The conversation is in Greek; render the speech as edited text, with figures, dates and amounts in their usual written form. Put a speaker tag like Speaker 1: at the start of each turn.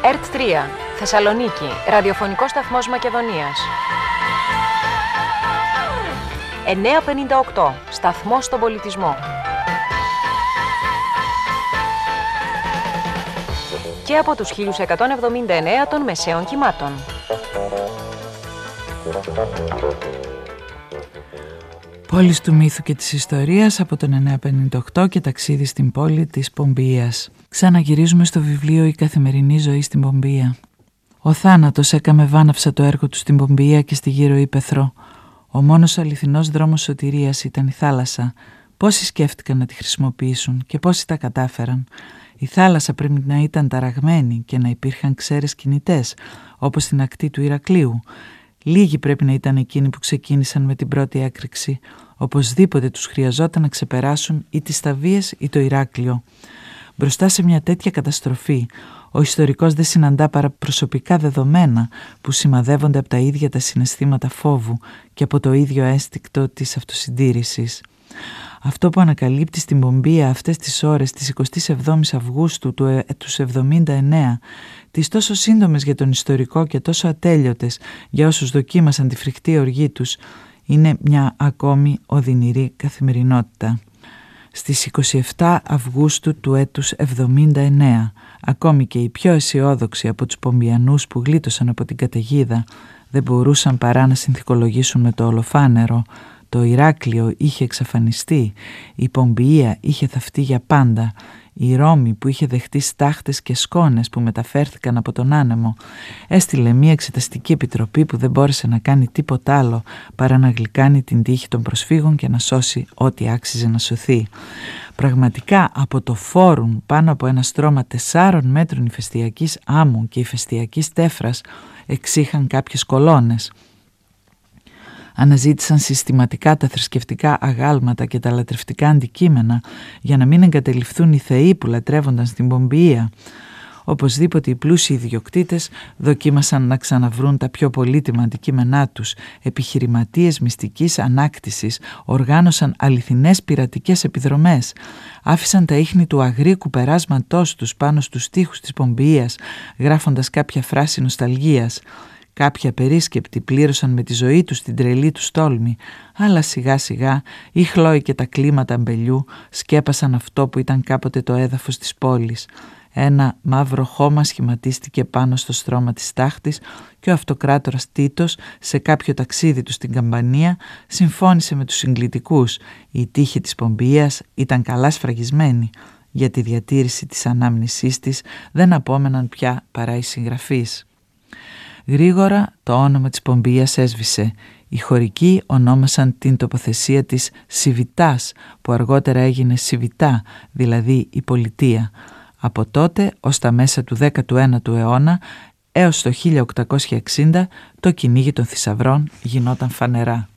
Speaker 1: ΕΡΤ 3, Θεσσαλονίκη, ραδιοφωνικός σταθμός Μακεδονίας. 958, σταθμός στον πολιτισμό. Και από τους 1179 των μεσαίων κυμάτων.
Speaker 2: Πόλεις του μύθου και της ιστορίας από τον 958 και ταξίδι στην πόλη της Πομπίας. Ξαναγυρίζουμε στο βιβλίο «Η καθημερινή ζωή στην Πομπία». Ο θάνατος έκαμε βάναυσα το έργο του στην Πομπία και στη γύρω ύπαιθρο. Ο μόνος αληθινός δρόμος σωτηρίας ήταν η θάλασσα. Πόσοι σκέφτηκαν να τη χρησιμοποιήσουν και πόσοι τα κατάφεραν. Η θάλασσα πρέπει να ήταν ταραγμένη και να υπήρχαν ξέρες κινητές, όπως στην ακτή του Ηρακλείου. Λίγοι πρέπει να ήταν εκείνοι που ξεκίνησαν με την πρώτη έκρηξη. Οπωσδήποτε τους χρειαζόταν να ξεπεράσουν ή τις Σταβίες ή το Ηράκλειο. Μπροστά σε μια τέτοια καταστροφή, ο ιστορικός δεν συναντά παρά προσωπικά δεδομένα που σημαδεύονται από τα ίδια τα συναισθήματα φόβου και από το ίδιο αίσθηκτο της αυτοσυντήρησης. Αυτό που ανακαλύπτει στην Πομπία αυτές τις ώρες της 27ης Αυγούστου του έτους 79, τις τόσο σύντομες για τον ιστορικό και τόσο ατέλειωτες για όσους δοκίμασαν τη φρικτή οργή τους, είναι μια ακόμη οδυνηρή καθημερινότητα. Στις 27 Αυγούστου του έτους 79, ακόμη και οι πιο αισιόδοξοι από τους Πομπιανούς που γλίτωσαν από την καταιγίδα δεν μπορούσαν παρά να συνθηκολογήσουν με το ολοφάνερο. Το Ηράκλειο είχε εξαφανιστεί, η Πομπία είχε θαυτεί για πάντα, η Ρώμη που είχε δεχτεί στάχτες και σκόνες που μεταφέρθηκαν από τον άνεμο έστειλε μια εξεταστική επιτροπή που δεν μπόρεσε να κάνει τίποτα άλλο παρά να γλυκάνει την τύχη των προσφύγων και να σώσει ό,τι άξιζε να σωθεί. Πραγματικά από το φόρουμ πάνω από ένα στρώμα 4 μέτρων ηφαιστειακής άμμου και ηφαιστειακής τέφρας εξήχαν κάποιες κολόνες. Αναζήτησαν συστηματικά τα θρησκευτικά αγάλματα και τα λατρευτικά αντικείμενα για να μην εγκατελειφθούν οι θεοί που λατρεύονταν στην Πομπία. Οπωσδήποτε οι πλούσιοι ιδιοκτήτες δοκίμασαν να ξαναβρούν τα πιο πολύτιμα αντικείμενά τους. Επιχειρηματίες μυστικής ανάκτησης οργάνωσαν αληθινές πειρατικές επιδρομές. Άφησαν τα ίχνη του αγρίκου περάσματός τους πάνω στους τοίχους της Πομπίας, γράφοντας κάποια φράση νοσταλγίας. Κάποιοι απερίσκεπτοι πλήρωσαν με τη ζωή τους την τρελή τους τόλμη, αλλά σιγά σιγά οι χλόοι και τα κλίματα αμπελιού σκέπασαν αυτό που ήταν κάποτε το έδαφος της πόλης. Ένα μαύρο χώμα σχηματίστηκε πάνω στο στρώμα της τάχτης και ο αυτοκράτορας Τίτος σε κάποιο ταξίδι του στην Καμπανία συμφώνησε με τους συγκλητικούς. Η τύχη της Πομπίας ήταν καλά σφραγισμένη. Για τη διατήρηση της ανάμνησής της δεν απόμεναν πια παρά οι συγγραφείς. Γρήγορα το όνομα της Πομπίας έσβησε. Οι χωρικοί ονόμασαν την τοποθεσία της Σιβητάς, που αργότερα έγινε Σιβητά, δηλαδή η πολιτεία. Από τότε ως τα μέσα του 19ου αιώνα έως το 1860 το κυνήγι των θησαυρών γινόταν φανερά.